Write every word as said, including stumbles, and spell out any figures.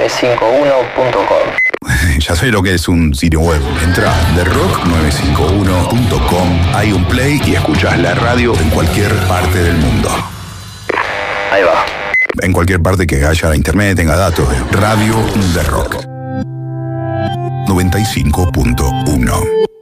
nueve cinco uno punto com. Ya sé lo que es un sitio web. Entra a the rock nueve cinco uno punto com, hay un play y escuchás la radio en cualquier parte del mundo. Ahí va. En cualquier parte que haya internet, tenga datos. Radio The Rock noventa y cinco punto uno.